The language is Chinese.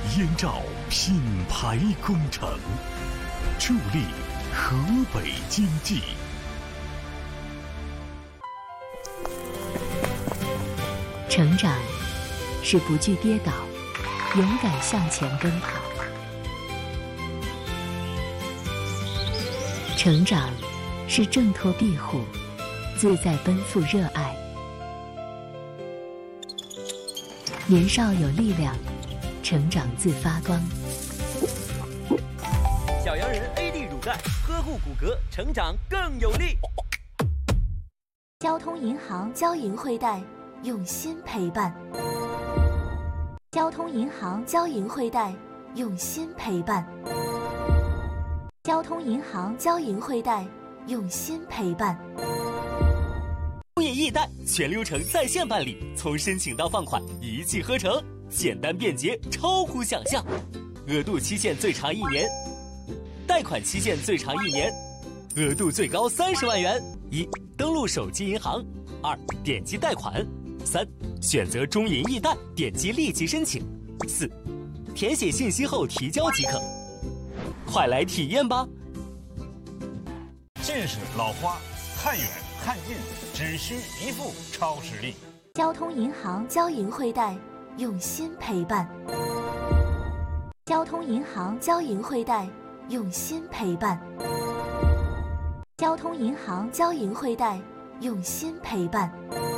燕赵品牌工程，助力河北经济。 成长是不惧跌倒，勇敢向前奔跑。成长是挣脱庇护，自在奔赴热爱。年少有力量，成长自发光。 小羊人 AD 乳钙，呵护骨骼，成长更有力。 交通银行交银汇贷，用心陪伴。交通银行交银汇贷，用心陪伴。交通银行交银汇贷，用心陪伴。 中银易贷全流程在线办理，从申请到放款一气呵成，简单便捷，超乎想象。额度期限最长1年，贷款期限最长1年，额度最高30万元。1. 登录手机银行。2. 点击贷款。3. 选择中银易贷，点击立即申请。4. 填写信息后提交即可。快来体验吧！ 近视、老花，看远看近只需一副超视力。 交通银行交银汇贷，用心陪伴。交通银行交银汇贷，用心陪伴。交通银行交银汇贷，用心陪伴。